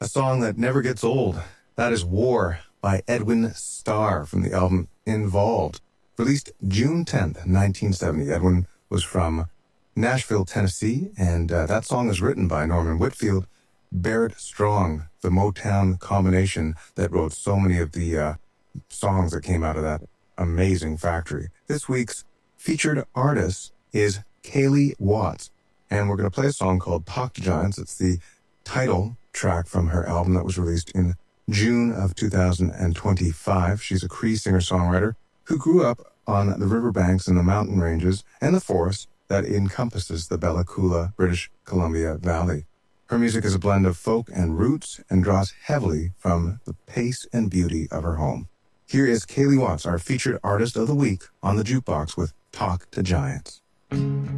song that never gets old. That is War by Edwin Starr from the album Involved. Released June 10th, 1970. Edwin was from Nashville, Tennessee, and that song is written by Norman Whitfield, Barrett Strong, the Motown combination that wrote so many of the songs that came out of that amazing factory. This week's featured artist is Kaylee Watts, and we're going to play a song called Talk to Giants. It's the title track from her album that was released in June of 2025. She's a Cree singer-songwriter who grew up on the riverbanks and the mountain ranges and the forest that encompasses the Bella Coola, British Columbia Valley. Her music is a blend of folk and roots and draws heavily from the pace and beauty of her home. Here is Kaylee Watts, our featured artist of the week on the Jukebox with Talk to Giants.